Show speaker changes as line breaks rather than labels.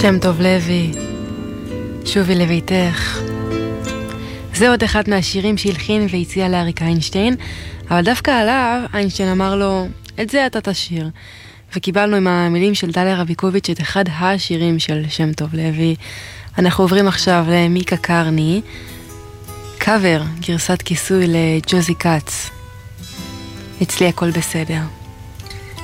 שם טוב לוי, שובי לביתך. זה עוד אחד מהשירים שהלחין והציע לאריק איינשטיין, אבל דווקא עליו איינשטיין אמר לו, את זה אתה תשיר. וקיבלנו עם המילים של דליה רביקוביץ' את אחד השירים של שם טוב לוי. אנחנו עוברים עכשיו למיקה קרני, קאבר, גרסת כיסוי לג'וזי קאץ. אצלי הכל בסדר.